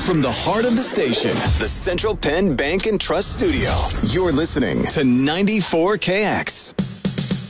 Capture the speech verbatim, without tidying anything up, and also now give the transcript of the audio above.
From the heart of the station, the Central Penn Bank and Trust Studio, you're listening to ninety-four K X.